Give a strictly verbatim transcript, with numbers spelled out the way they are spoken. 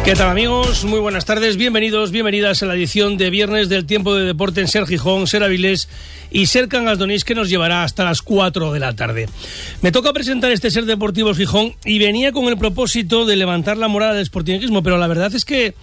¿Qué tal, amigos? Muy buenas tardes, bienvenidos, bienvenidas a la edición de viernes del Tiempo de Deporte en Ser Gijón, Ser Avilés y Ser Cangas d'Onís, que nos llevará hasta las cuatro de la tarde. Me toca presentar este Ser Deportivos Gijón y venía con el propósito de levantar la moral del sportinguismo, pero la verdad es que